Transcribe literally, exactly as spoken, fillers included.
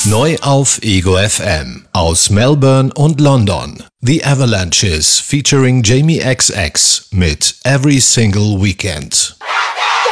Neu auf Ego F M aus Melbourne und London. The Avalanches featuring Jamie X X mit Every Single Weekend.